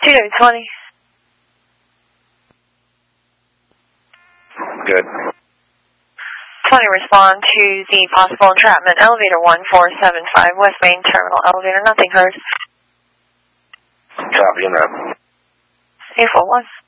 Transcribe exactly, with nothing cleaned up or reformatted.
two twenty. Good. twenty, respond to the possible entrapment. Elevator one four seven five, West Main Terminal Elevator. Nothing heard. Copy, and that. eight four one.